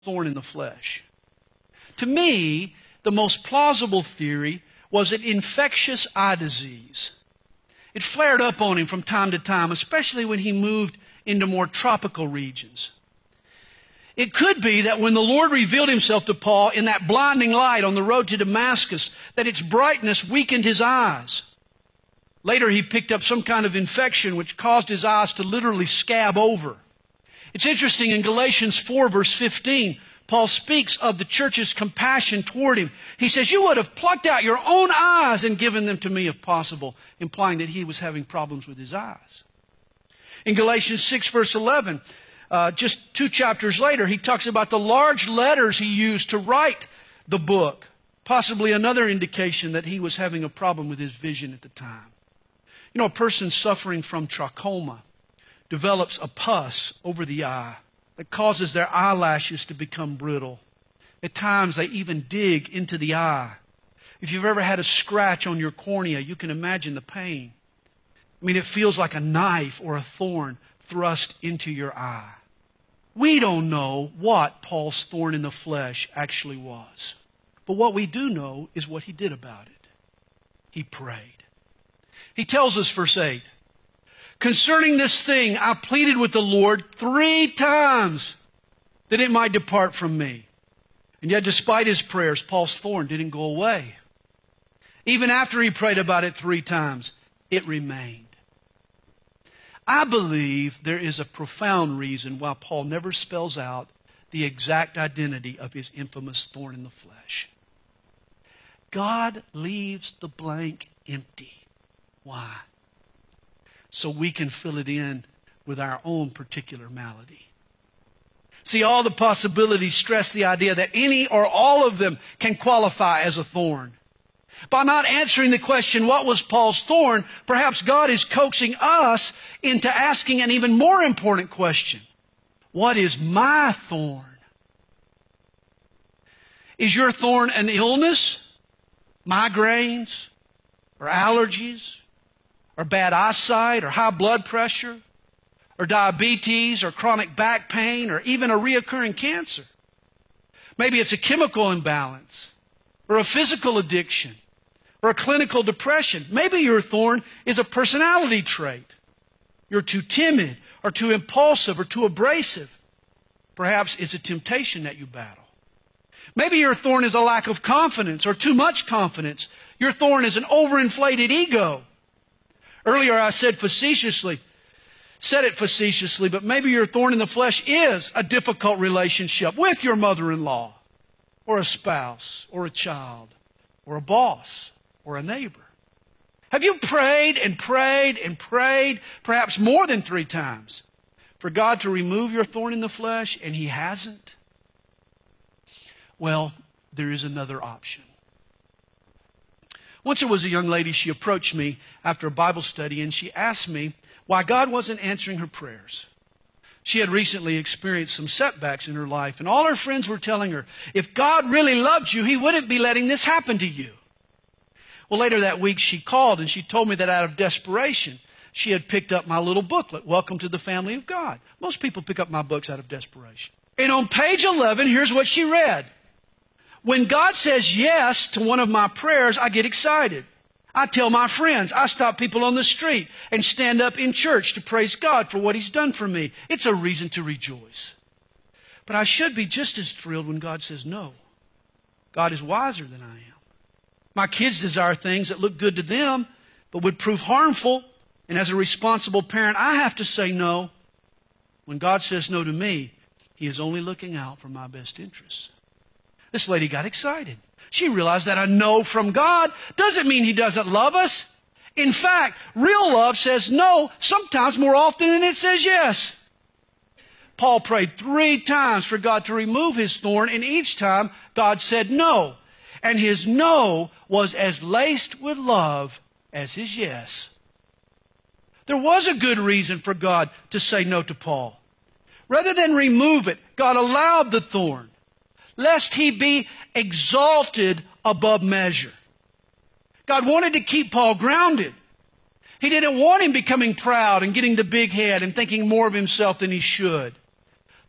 thorn in the flesh. To me, the most plausible theory was an infectious eye disease. It flared up on him from time to time, especially when he moved into more tropical regions. It could be that when the Lord revealed himself to Paul in that blinding light on the road to Damascus, that its brightness weakened his eyes. Later he picked up some kind of infection which caused his eyes to literally scab over. It's interesting, in Galatians 4 verse 15, Paul speaks of the church's compassion toward him. He says, you would have plucked out your own eyes and given them to me if possible, implying that he was having problems with his eyes. In Galatians 6 verse 11, just 2 chapters later, he talks about the large letters he used to write the book, possibly another indication that he was having a problem with his vision at the time. You know, a person suffering from trachoma develops a pus over the eye that causes their eyelashes to become brittle. At times, they even dig into the eye. If you've ever had a scratch on your cornea, you can imagine the pain. I mean, it feels like a knife or a thorn thrust into your eye. We don't know what Paul's thorn in the flesh actually was. But what we do know is what he did about it. He prayed. He tells us, verse 8, concerning this thing, I pleaded with the Lord 3 times that it might depart from me. And yet, despite his prayers, Paul's thorn didn't go away. Even after he prayed about it 3 times, it remained. I believe there is a profound reason why Paul never spells out the exact identity of his infamous thorn in the flesh. God leaves the blank empty. Why? So we can fill it in with our own particular malady. See, all the possibilities stress the idea that any or all of them can qualify as a thorn. By not answering the question, what was Paul's thorn, perhaps God is coaxing us into asking an even more important question. What is my thorn? Is your thorn an illness, migraines, or allergies, or bad eyesight, or high blood pressure, or diabetes, or chronic back pain, or even a reoccurring cancer? Maybe it's a chemical imbalance, or a physical addiction, or a clinical depression. Maybe your thorn is a personality trait. You're too timid, or too impulsive, or too abrasive. Perhaps it's a temptation that you battle. Maybe your thorn is a lack of confidence, or too much confidence. Your thorn is an overinflated ego. Earlier I said it facetiously, but maybe your thorn in the flesh is a difficult relationship with your mother-in-law, or a spouse, or a child, or a boss, or a neighbor. Have you prayed and prayed and prayed, perhaps more than 3 times, for God to remove your thorn in the flesh, and He hasn't? Well, there is another option. Once there was a young lady, she approached me after a Bible study, and she asked me why God wasn't answering her prayers. She had recently experienced some setbacks in her life, and all her friends were telling her, if God really loved you, He wouldn't be letting this happen to you. Well, later that week, she called, and she told me that out of desperation, she had picked up my little booklet, Welcome to the Family of God. Most people pick up my books out of desperation. And on page 11, here's what she read. When God says yes to one of my prayers, I get excited. I tell my friends, I stop people on the street and stand up in church to praise God for what He's done for me. It's a reason to rejoice. But I should be just as thrilled when God says no. God is wiser than I am. My kids desire things that look good to them, but would prove harmful. And as a responsible parent, I have to say no. When God says no to me, He is only looking out for my best interests. This lady got excited. She realized that a no from God doesn't mean He doesn't love us. In fact, real love says no sometimes more often than it says yes. Paul prayed 3 times for God to remove his thorn, and each time God said no. And his no was as laced with love as his yes. There was a good reason for God to say no to Paul. Rather than remove it, God allowed the thorn, lest he be exalted above measure. God wanted to keep Paul grounded. He didn't want him becoming proud and getting the big head and thinking more of himself than he should.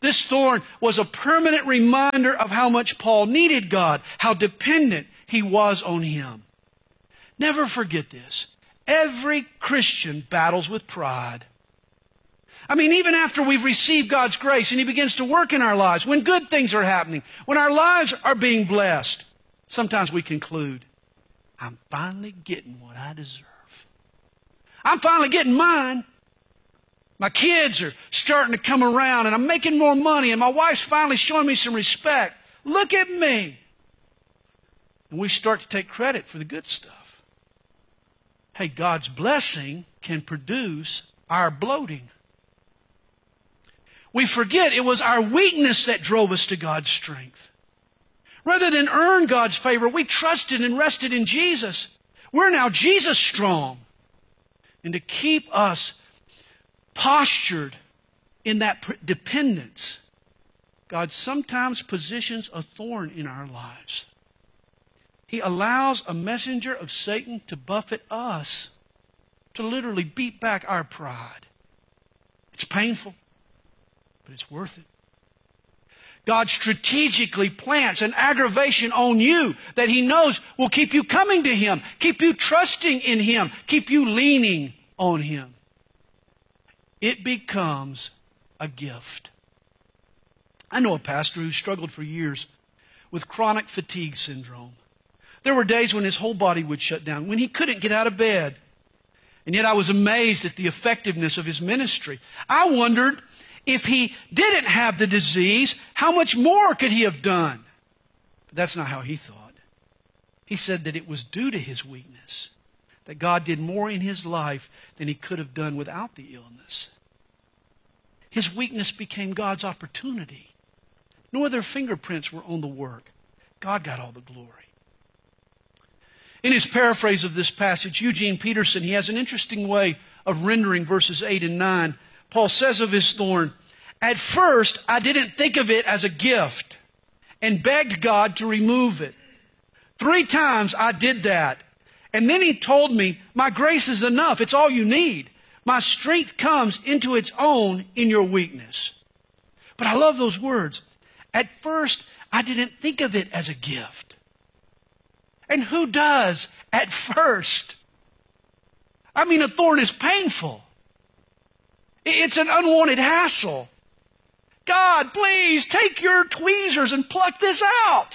This thorn was a permanent reminder of how much Paul needed God, how dependent he was on Him. Never forget this. Every Christian battles with pride. I mean, even after we've received God's grace and He begins to work in our lives, when good things are happening, when our lives are being blessed, sometimes we conclude, I'm finally getting what I deserve. I'm finally getting mine. My kids are starting to come around and I'm making more money and my wife's finally showing me some respect. Look at me. And we start to take credit for the good stuff. Hey, God's blessing can produce our bloating. We forget it was our weakness that drove us to God's strength. Rather than earn God's favor, we trusted and rested in Jesus. We're now Jesus strong. And to keep us postured in that dependence, God sometimes positions a thorn in our lives. He allows a messenger of Satan to buffet us, to literally beat back our pride. It's painful, but it's worth it. God strategically plants an aggravation on you that He knows will keep you coming to Him, keep you trusting in Him, keep you leaning on Him. It becomes a gift. I know a pastor who struggled for years with chronic fatigue syndrome. There were days when his whole body would shut down, when he couldn't get out of bed. And yet I was amazed at the effectiveness of his ministry. I wondered, if he didn't have the disease, how much more could he have done? But that's not how he thought. He said that it was due to his weakness, that God did more in his life than He could have done without the illness. His weakness became God's opportunity. No other fingerprints were on the work. God got all the glory. In his paraphrase of this passage, Eugene Peterson, he has an interesting way of rendering verses 8 and 9. Paul says of his thorn, "At first, I didn't think of it as a gift and begged God to remove it. 3 times I did that. And then He told me, my grace is enough. It's all you need. My strength comes into its own in your weakness." But I love those words. At first, I didn't think of it as a gift. And who does at first? I mean, a thorn is painful. It's an unwanted hassle. God, please take your tweezers and pluck this out.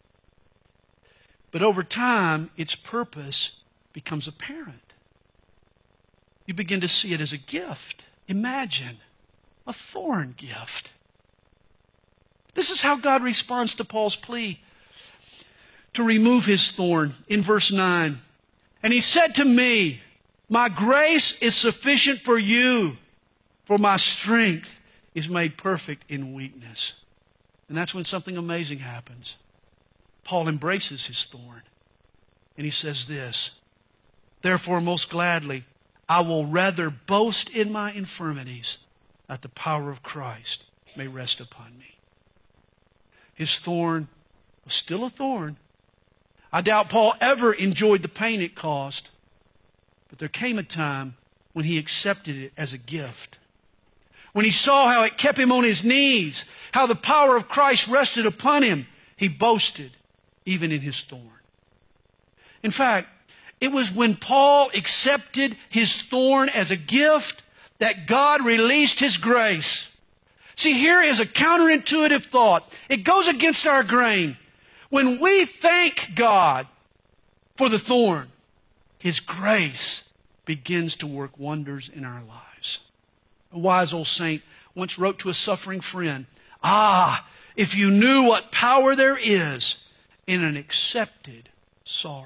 But over time, its purpose becomes apparent. You begin to see it as a gift. Imagine a thorn gift. This is how God responds to Paul's plea to remove his thorn in verse 9. "And He said to me, my grace is sufficient for you, for my strength is made perfect in weakness." And that's when something amazing happens. Paul embraces his thorn. And he says this, "Therefore, most gladly, I will rather boast in my infirmities, that the power of Christ may rest upon me." His thorn was still a thorn. I doubt Paul ever enjoyed the pain it caused. But there came a time when he accepted it as a gift. When he saw how it kept him on his knees, how the power of Christ rested upon him, he boasted even in his thorn. In fact, it was when Paul accepted his thorn as a gift that God released His grace. See, here is a counterintuitive thought. It goes against our grain. When we thank God for the thorn, His grace begins to work wonders in our lives. A wise old saint once wrote to a suffering friend, if you knew what power there is in an accepted sorrow."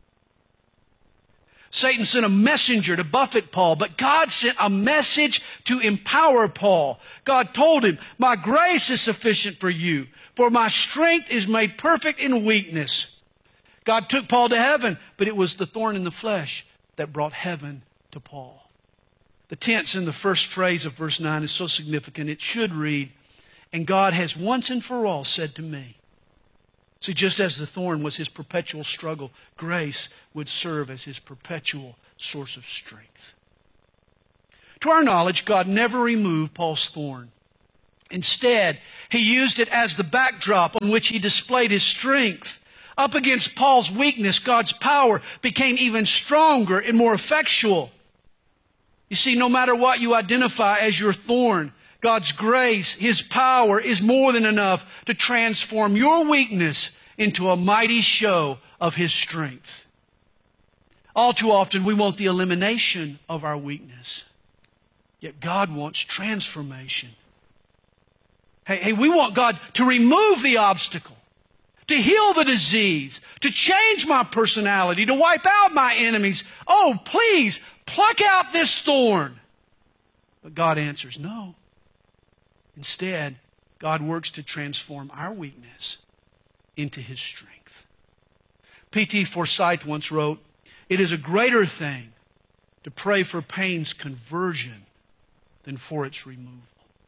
Satan sent a messenger to buffet Paul, but God sent a message to empower Paul. God told him, "My grace is sufficient for you, for my strength is made perfect in weakness." God took Paul to heaven, but it was the thorn in the flesh that brought heaven to Paul. The tense in the first phrase of verse 9 is so significant. It should read, "And God has once and for all said to me." See, just as the thorn was his perpetual struggle, grace would serve as his perpetual source of strength. To our knowledge, God never removed Paul's thorn. Instead, he used it as the backdrop on which he displayed his strength. Up against Paul's weakness, God's power became even stronger and more effectual. You see, no matter what you identify as your thorn, God's grace, His power is more than enough to transform your weakness into a mighty show of His strength. All too often, we want the elimination of our weakness. Yet God wants transformation. Hey, we want God to remove the obstacle, to heal the disease, to change my personality, to wipe out my enemies. Oh, please, pluck out this thorn. But God answers no. Instead, God works to transform our weakness into His strength. P.T. Forsyth once wrote, "It is a greater thing to pray for pain's conversion than for its removal."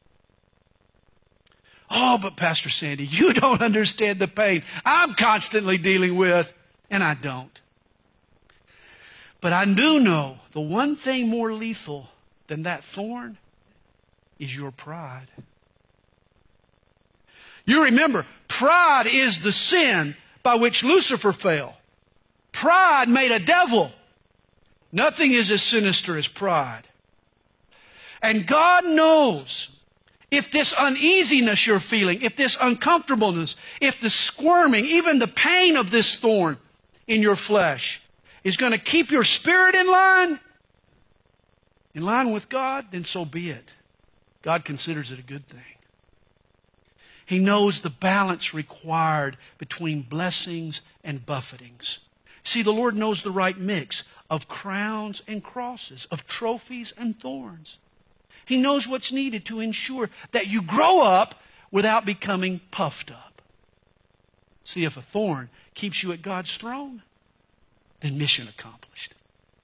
Oh, but Pastor Sandy, you don't understand the pain I'm constantly dealing with, and I don't. But I do know the one thing more lethal than that thorn is your pride. You remember, pride is the sin by which Lucifer fell. Pride made a devil. Nothing is as sinister as pride. And God knows if this uneasiness you're feeling, if this uncomfortableness, if the squirming, even the pain of this thorn in your flesh is going to keep your spirit in line with God, then so be it. God considers it a good thing. He knows the balance required between blessings and buffetings. See, the Lord knows the right mix of crowns and crosses, of trophies and thorns. He knows what's needed to ensure that you grow up without becoming puffed up. See, if a thorn keeps you at God's throne, then mission accomplished.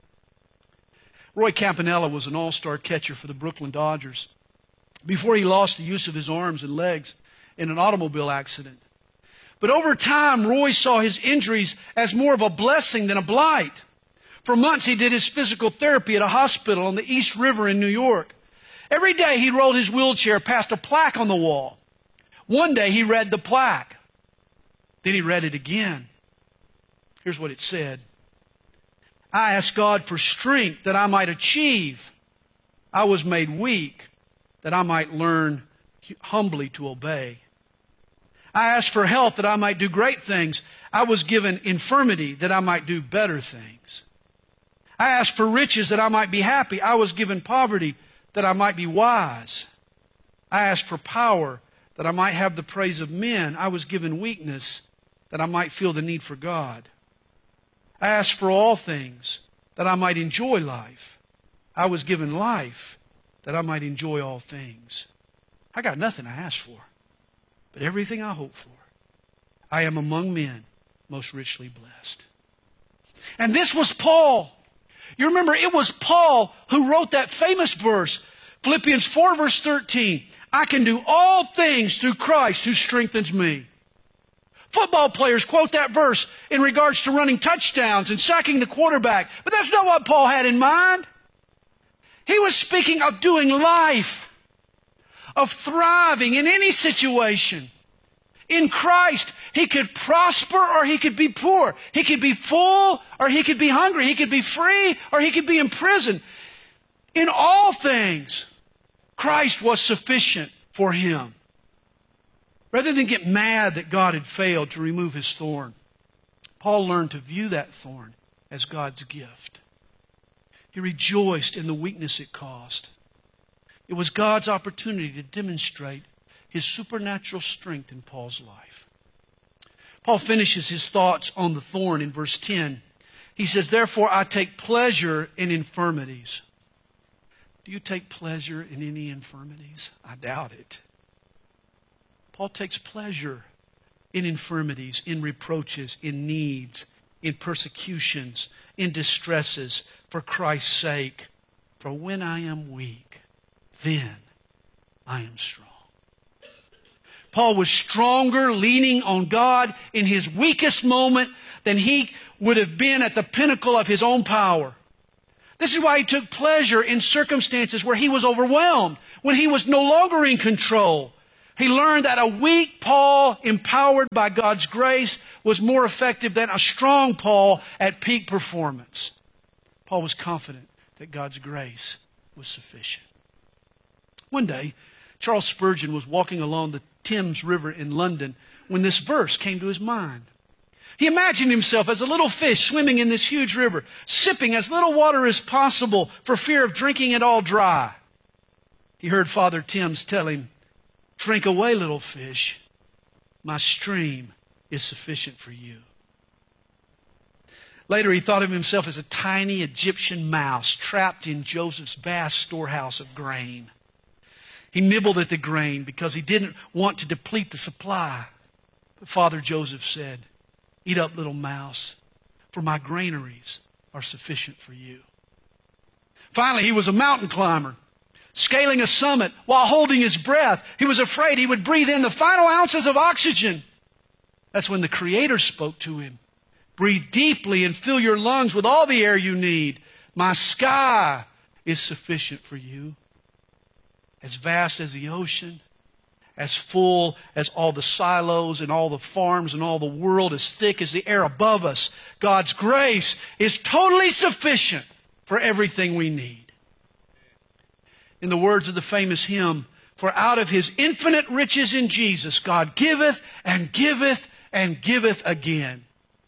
Roy Campanella was an all-star catcher for the Brooklyn Dodgers before he lost the use of his arms and legs in an automobile accident. But over time, Roy saw his injuries as more of a blessing than a blight. For months, he did his physical therapy at a hospital on the East River in New York. Every day, he rolled his wheelchair past a plaque on the wall. One day, he read the plaque. Then he read it again. Here's what it said. "I asked God for strength that I might achieve. I was made weak that I might learn humbly to obey. I asked for health that I might do great things. I was given infirmity that I might do better things. I asked for riches that I might be happy. I was given poverty that I might be wise. I asked for power that I might have the praise of men. I was given weakness that I might feel the need for God. I asked for all things that I might enjoy life. I was given life that I might enjoy all things. I got nothing I asked for, but everything I hope for. I am among men most richly blessed." And this was Paul. You remember, it was Paul who wrote that famous verse, Philippians 4 verse 13. "I can do all things through Christ who strengthens me." Football players quote that verse in regards to running touchdowns and sacking the quarterback. But that's not what Paul had in mind. He was speaking of doing life, of thriving in any situation. In Christ, he could prosper or he could be poor. He could be full or he could be hungry. He could be free or he could be in prison. In all things, Christ was sufficient for him. Rather than get mad that God had failed to remove his thorn, Paul learned to view that thorn as God's gift. He rejoiced in the weakness it caused. It was God's opportunity to demonstrate His supernatural strength in Paul's life. Paul finishes his thoughts on the thorn in verse 10. He says, "Therefore I take pleasure in infirmities." Do you take pleasure in any infirmities? I doubt it. Paul takes pleasure in infirmities, in reproaches, in needs, in persecutions, in distresses, for Christ's sake. For when I am weak, then I am strong. Paul was stronger, leaning on God in his weakest moment than he would have been at the pinnacle of his own power. This is why he took pleasure in circumstances where he was overwhelmed, when he was no longer in control. He learned that a weak Paul, empowered by God's grace, was more effective than a strong Paul at peak performance. Paul was confident that God's grace was sufficient. One day, Charles Spurgeon was walking along the Thames River in London when this verse came to his mind. He imagined himself as a little fish swimming in this huge river, sipping as little water as possible for fear of drinking it all dry. He heard Father Thames tell him, "Drink away, little fish. My stream is sufficient for you." Later, he thought of himself as a tiny Egyptian mouse trapped in Joseph's vast storehouse of grain. He nibbled at the grain because he didn't want to deplete the supply. But Father Joseph said, "Eat up, little mouse, for my granaries are sufficient for you." Finally, he was a mountain climber, scaling a summit while holding his breath. He was afraid he would breathe in the final ounces of oxygen. That's when the Creator spoke to him. "Breathe deeply and fill your lungs with all the air you need. My sky is sufficient for you." As vast as the ocean, as full as all the silos and all the farms and all the world, as thick as the air above us, God's grace is totally sufficient for everything we need. In the words of the famous hymn, "For out of His infinite riches in Jesus, God giveth and giveth and giveth again."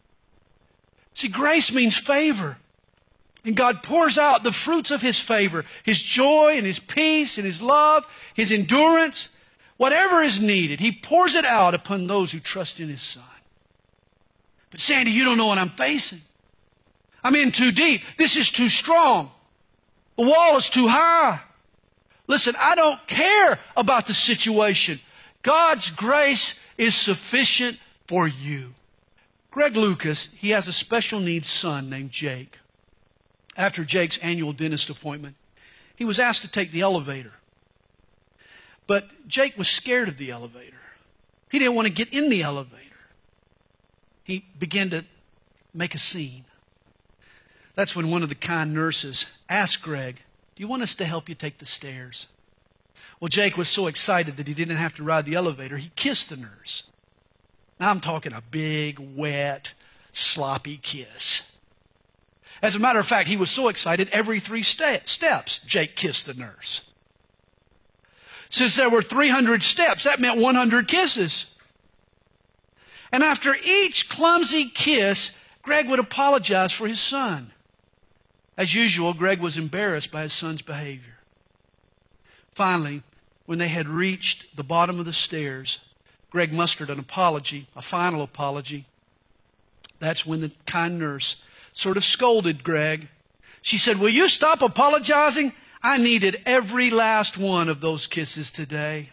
See, grace means favor. And God pours out the fruits of His favor, His joy and His peace and His love, His endurance. Whatever is needed, He pours it out upon those who trust in His Son. But Sandy, you don't know what I'm facing. I'm in too deep. This is too strong. The wall is too high. Listen, I don't care about the situation. God's grace is sufficient for you. Greg Lucas, he has a special needs son named Jake. After Jake's annual dentist appointment, he was asked to take the elevator. But Jake was scared of the elevator. He didn't want to get in the elevator. He began to make a scene. That's when one of the kind nurses asked Greg, "Do you want us to help you take the stairs?" Well, Jake was so excited that he didn't have to ride the elevator. He kissed the nurse. Now I'm talking a big, wet, sloppy kiss. As a matter of fact, he was so excited, every 3 steps, Jake kissed the nurse. Since there were 300 steps, that meant 100 kisses. And after each clumsy kiss, Greg would apologize for his son. As usual, Greg was embarrassed by his son's behavior. Finally, when they had reached the bottom of the stairs, Greg mustered an apology, a final apology. That's when the kind nurse sort of scolded Greg. She said, "Will you stop apologizing? I needed every last one of those kisses today."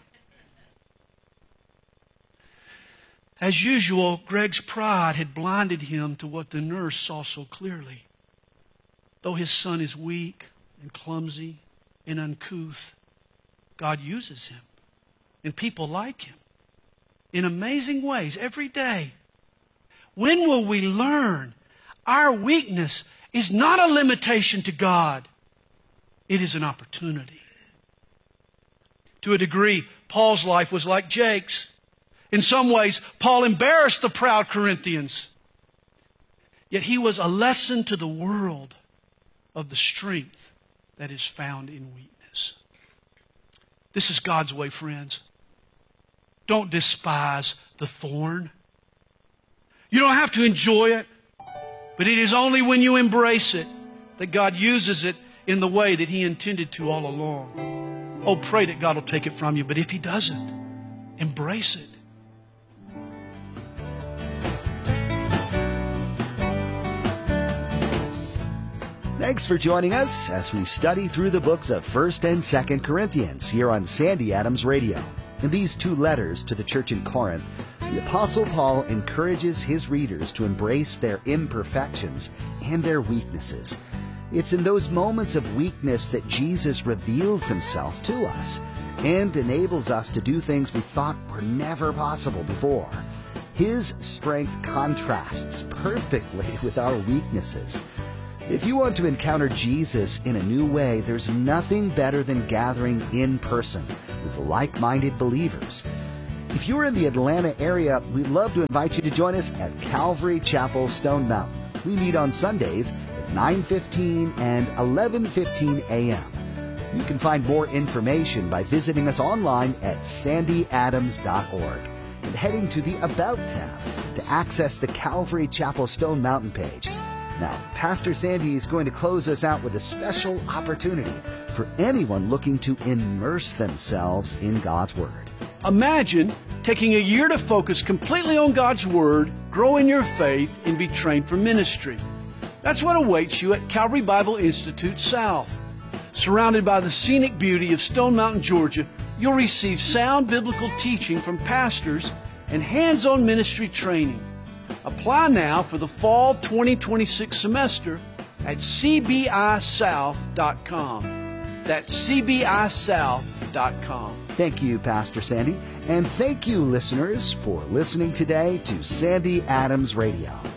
As usual, Greg's pride had blinded him to what the nurse saw so clearly. Though his son is weak and clumsy and uncouth, God uses him, and people like him in amazing ways every day. When will we learn our weakness is not a limitation to God? It is an opportunity. To a degree, Paul's life was like Jake's. In some ways, Paul embarrassed the proud Corinthians. Yet he was a lesson to the world of the strength that is found in weakness. This is God's way, friends. Don't despise the thorn. You don't have to enjoy it, but it is only when you embrace it that God uses it in the way that He intended to all along. Oh, pray that God will take it from you, but if He doesn't, embrace it. Thanks for joining us as we study through the books of 1st and 2nd Corinthians here on Sandy Adams Radio. In these 2 letters to the church in Corinth, the Apostle Paul encourages his readers to embrace their imperfections and their weaknesses. It's in those moments of weakness that Jesus reveals Himself to us and enables us to do things we thought were never possible before. His strength contrasts perfectly with our weaknesses. If you want to encounter Jesus in a new way, there's nothing better than gathering in person with like-minded believers. If you're in the Atlanta area, we'd love to invite you to join us at Calvary Chapel, Stone Mountain. We meet on Sundays at 9:15 and 11:15 a.m. You can find more information by visiting us online at sandyadams.org and heading to the About tab to access the Calvary Chapel Stone Mountain page. Now, Pastor Sandy is going to close us out with a special opportunity for anyone looking to immerse themselves in God's Word. Imagine taking a year to focus completely on God's Word, grow in your faith, and be trained for ministry. That's what awaits you at Calvary Bible Institute South. Surrounded by the scenic beauty of Stone Mountain, Georgia, you'll receive sound biblical teaching from pastors and hands-on ministry training. Apply now for the fall 2026 semester at cbisouth.com. That's cbisouth.com. Thank you, Pastor Sandy, and thank you, listeners, for listening today to Sandy Adams Radio.